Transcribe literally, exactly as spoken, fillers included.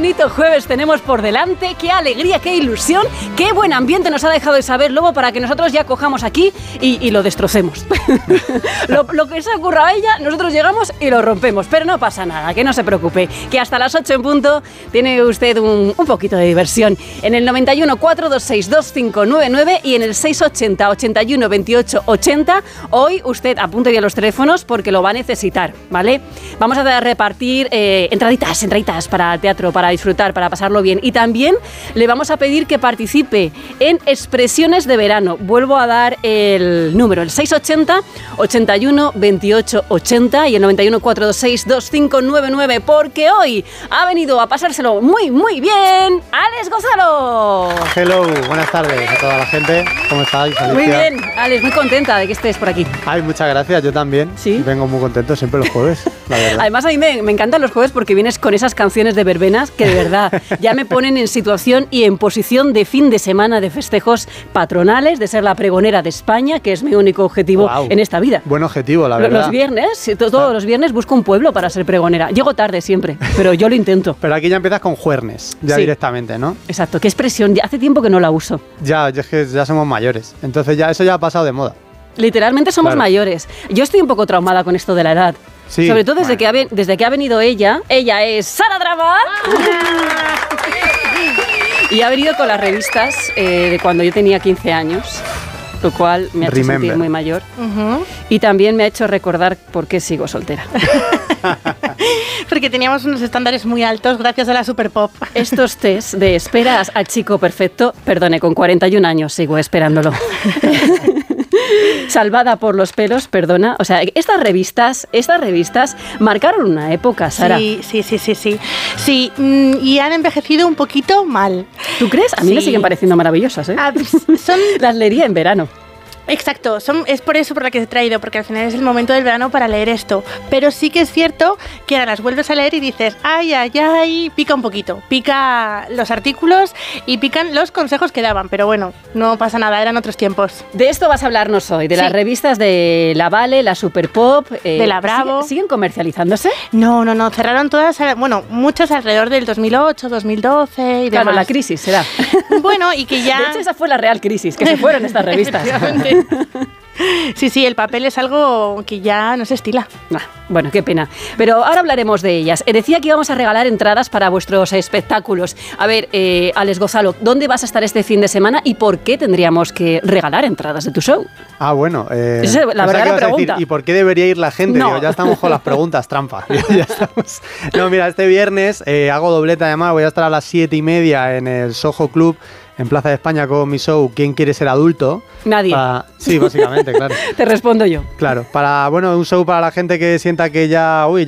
bonito jueves tenemos por delante, qué alegría, qué ilusión, qué buen ambiente nos ha dejado Isabel Lobo para que nosotros ya cojamos aquí y, y lo destrocemos. lo, lo que se ocurra a ella, nosotros llegamos y lo rompemos, pero no pasa nada, que no se preocupe, que hasta las ocho en punto tiene usted un, un poquito de diversión en el noventa y uno, cuatrocientos veintiséis, veinticinco noventa y nueve y en el seiscientos ochenta, ochenta y uno, veintiocho, ochenta. Hoy usted apunte bien los teléfonos porque lo va a necesitar, ¿vale? Vamos a repartir eh, entraditas, entraditas para el teatro, para disfrutar, para pasarlo bien. Y también le vamos a pedir que participe en Expresiones de Verano. Vuelvo a dar el número, el seiscientos ochenta, ochenta y uno, veintiocho, ochenta y el noventa y uno, cuatrocientos veintiséis, veinticinco noventa y nueve, porque hoy ha venido a pasárselo muy, muy bien Alex Gonzalo. Hello, buenas tardes a toda la gente. ¿Cómo estáis, Alicia? Muy bien, Alex, muy contenta de que estés por aquí. Ay, muchas gracias, yo también. ¿Sí? Vengo muy contento siempre los jueves, la verdad. Además, a mí me, me encantan los jueves porque vienes con esas canciones de verbenas que de verdad ya me ponen en situación y en posición de fin de semana de festejos patronales, de ser la pregonera de España, que es mi único objetivo wow. en esta vida. Buen objetivo, la verdad. Los viernes, todos los viernes busco un pueblo para ser pregonera. Llego tarde siempre, pero yo lo intento. Pero aquí ya empiezas con juernes, ya sí. directamente, ¿no? Exacto, qué expresión, ya hace tiempo que no la uso. Ya, es que ya somos mayores, entonces ya eso ya ha pasado de moda. Literalmente somos claro. mayores. Yo estoy un poco traumada con esto de la edad. Sí, sobre todo desde, bueno. que ha, desde que ha venido ella. Ella es Sara Drama. Y ha venido con las revistas eh, de cuando yo tenía quince años, lo cual me ha hecho Remember. sentir muy mayor. Uh-huh. Y también me ha hecho recordar por qué sigo soltera. Porque teníamos unos estándares muy altos gracias a la Super Pop. Estos test de esperas al chico perfecto, perdone, con cuarenta y un años sigo esperándolo. Salvada por los pelos, perdona. O sea, estas revistas, estas revistas marcaron una época, Sara. Sí, sí, sí, sí, sí. Sí, y han envejecido un poquito mal. ¿Tú crees? A mí sí. me siguen pareciendo maravillosas, ¿eh? Ah, son... Las leería en verano. Exacto, son, es por eso por la que he traído, porque al final es el momento del verano para leer esto. Pero sí que es cierto que ahora las vuelves a leer y dices, ay, ay, ay, pica un poquito. Pica los artículos y pican los consejos que daban. Pero bueno, no pasa nada, eran otros tiempos. De esto vas a hablarnos hoy, de sí. las revistas de La Vale, la Super Pop. Eh, de la Bravo. ¿Siguen comercializándose? No, no, no, cerraron todas, bueno, muchas alrededor del dos mil ocho, dos mil doce y demás. Claro, la crisis será. Bueno, y que ya... De hecho, esa fue la real crisis, que se fueron estas revistas. Sí, sí, el papel es algo que ya no se estila. Ah, bueno, qué pena. Pero ahora hablaremos de ellas. Eh, decía que íbamos a regalar entradas para vuestros espectáculos. A ver, eh, Alex Gonzalo, ¿dónde vas a estar este fin de semana y por qué tendríamos que regalar entradas de tu show? Ah, bueno. Eh, Esa es la verdadera pregunta. Decir, ¿y por qué debería ir la gente? No. Digo, ya estamos con las preguntas trampa. ya estamos. No, mira, este viernes eh, hago dobleta, además voy a estar a las siete y media en el Soho Club, en Plaza de España, con mi show ¿Quién quiere ser adulto? Nadie. Para, sí, básicamente, claro. Te respondo yo. Claro, para, bueno, un show para la gente que sienta que ya, uy,